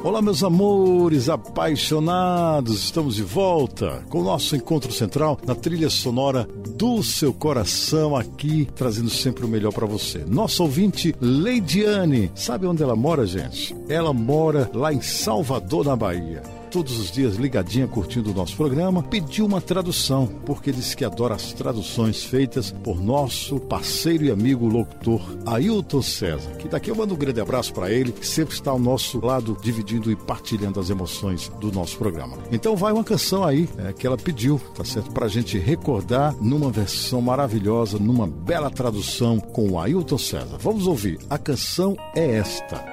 Olá, meus amores apaixonados, estamos de volta com o nosso encontro central na trilha sonora do seu coração, aqui trazendo sempre o melhor para você. Nossa ouvinte Leidiane, sabe onde ela mora, gente? Ela mora lá em Salvador, na Bahia. Todos os dias ligadinha, curtindo o nosso programa, pediu uma tradução, porque disse que adora as traduções feitas por nosso parceiro e amigo locutor Ailton César, que daqui eu mando um grande abraço para ele, que sempre está ao nosso lado, dividindo e partilhando as emoções do nosso programa. Então vai uma canção aí, que ela pediu, tá certo? Pra gente recordar numa versão maravilhosa, numa bela tradução com o Ailton César. Vamos ouvir, a canção é esta.